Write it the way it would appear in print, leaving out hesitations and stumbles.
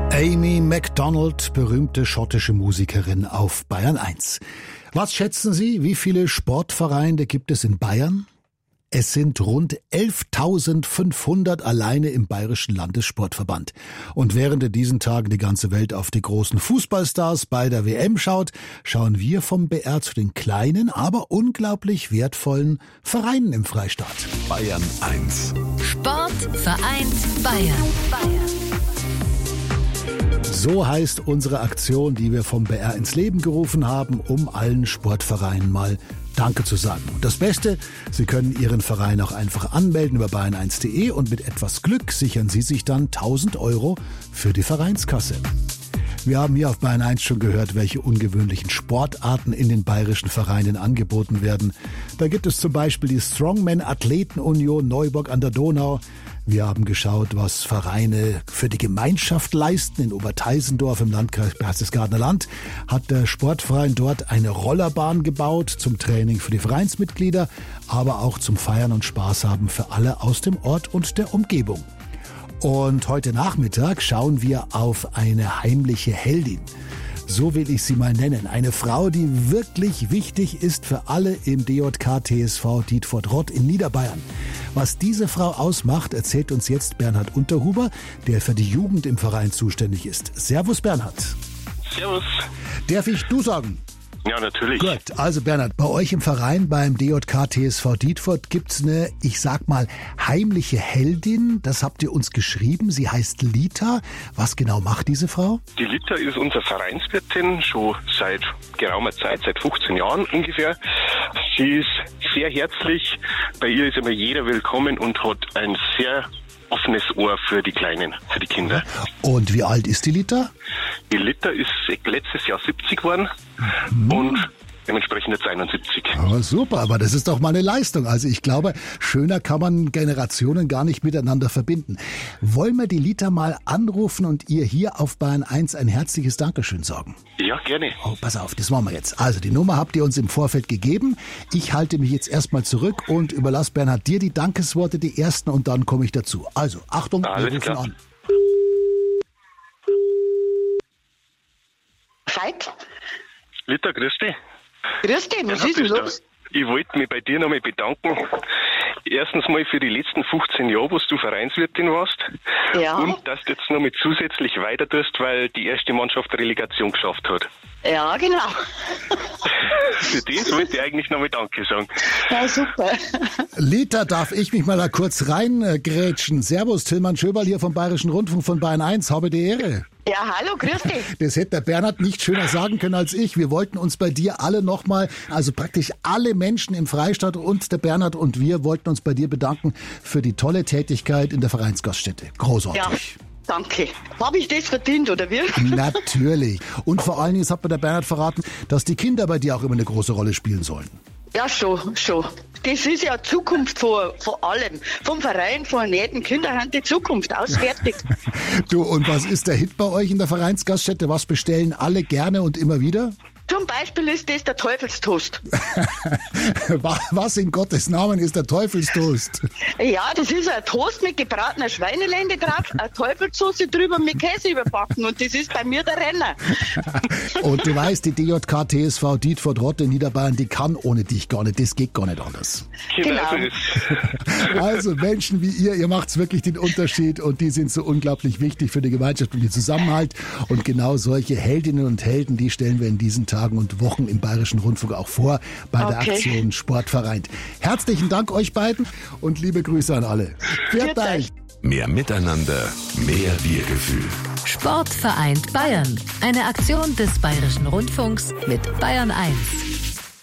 Amy Macdonald, berühmte schottische Musikerin auf Bayern 1. Was schätzen Sie, wie viele Sportvereine gibt es in Bayern? Es sind rund 11.500 alleine im Bayerischen Landessportverband. Und während in diesen Tagen die ganze Welt auf die großen Fußballstars bei der WM schaut, schauen wir vom BR zu den kleinen, aber unglaublich wertvollen Vereinen im Freistaat. Bayern 1. Sport vereint Bayern. So heißt unsere Aktion, die wir vom BR ins Leben gerufen haben, um allen Sportvereinen mal Danke zu sagen. Und das Beste, Sie können Ihren Verein auch einfach anmelden über bayern1.de und mit etwas Glück sichern Sie sich dann 1.000 € für die Vereinskasse. Wir haben hier auf Bayern 1 schon gehört, welche ungewöhnlichen Sportarten in den bayerischen Vereinen angeboten werden. Da gibt es zum Beispiel die Strongman Athletenunion Neuburg an der Donau. Wir haben geschaut, was Vereine für die Gemeinschaft leisten. In Oberteisendorf im Landkreis Berchtesgadener Land hat der Sportverein dort eine Rollerbahn gebaut zum Training für die Vereinsmitglieder, aber auch zum Feiern und Spaß haben für alle aus dem Ort und der Umgebung. Und heute Nachmittag schauen wir auf eine heimliche Heldin. So will ich sie mal nennen. Eine Frau, die wirklich wichtig ist für alle im DJK TSV Dietfurt-Rott in Niederbayern. Was diese Frau ausmacht, erzählt uns jetzt Bernhard Unterhuber, der für die Jugend im Verein zuständig ist. Servus Bernhard. Servus. Darf ich du sagen? Ja, natürlich. Gut, also Bernhard, bei euch im Verein beim DJK TSV Dietfurt gibt's eine, ich sag mal, heimliche Heldin. Das habt ihr uns geschrieben. Sie heißt Lita. Was genau macht diese Frau? Die Lita ist unsere Vereinswirtin schon seit geraumer Zeit, seit 15 Jahren ungefähr. Sie ist sehr herzlich. Bei ihr ist immer jeder willkommen und hat ein sehr offenes Ohr für die Kleinen, für die Kinder. Und wie alt ist die Lita? Die Lita ist letztes Jahr 70 geworden und dementsprechend jetzt 71. Oh, super, aber das ist doch mal eine Leistung. Also ich glaube, schöner kann man Generationen gar nicht miteinander verbinden. Wollen wir die Lita mal anrufen und ihr hier auf Bayern 1 ein herzliches Dankeschön sagen? Ja, gerne. Oh, pass auf, das machen wir jetzt. Also die Nummer habt ihr uns im Vorfeld gegeben. Ich halte mich jetzt erstmal zurück und überlasse Bernhard dir die Dankesworte, die ersten, und dann komme ich dazu. Also Achtung, wir rufen klar an. Veit? Lita, grüß dich. Grüß dich, was ist denn los? Ich wollte mich bei dir nochmal bedanken. Erstens mal für die letzten 15 Jahre, wo du Vereinswirtin warst. Ja. Und dass du jetzt noch mit zusätzlich weiter tust, weil die erste Mannschaft Relegation geschafft hat. Ja, genau. Für das wollte ich eigentlich nochmal Danke sagen. Ja, super. Lita, darf ich mich mal da kurz reingrätschen? Servus, Tillmann Schöberl hier vom Bayerischen Rundfunk von Bayern 1. Habe die Ehre. Ja, hallo, grüß dich. Das hätte der Bernhard nicht schöner sagen können als ich. Wir wollten uns bei dir alle nochmal, also praktisch alle Menschen im Freistaat und der Bernhard und wir wollten uns bei dir bedanken für die tolle Tätigkeit in der Vereinsgaststätte. Großartig. Ja, danke. Habe ich das verdient, oder wie? Natürlich. Und vor allen Dingen, das hat mir der Bernhard verraten, dass die Kinder bei dir auch immer eine große Rolle spielen sollen. Ja, schon. Das ist ja Zukunft von allem. Vom Verein, von jedem Kinderhand die Zukunft. Ausfertig. Du, und was ist der Hit bei euch in der Vereinsgaststätte? Was bestellen alle gerne und immer wieder? Zum Beispiel ist das der Teufelstoast. Was in Gottes Namen ist der Teufelstoast? Ja, das ist ein Toast mit gebratener Schweinelende drauf, eine Teufelssoße drüber mit Käse überbacken und das ist bei mir der Renner. Und du weißt, die DJK TSV Dietfurt-Rott in Niederbayern, die kann ohne dich gar nicht, das geht gar nicht anders. Genau. So ist. Also Menschen wie ihr macht's wirklich den Unterschied und die sind so unglaublich wichtig für die Gemeinschaft und den Zusammenhalt. Und genau solche Heldinnen und Helden, die stellen wir in diesen Tagen und Wochen im Bayerischen Rundfunk auch vor bei der Aktion Sportvereint. Herzlichen Dank euch beiden und liebe Grüße an alle. Pfiat euch. Mehr Miteinander, mehr Wir-Gefühl. Sport vereint Bayern. Eine Aktion des Bayerischen Rundfunks mit Bayern 1.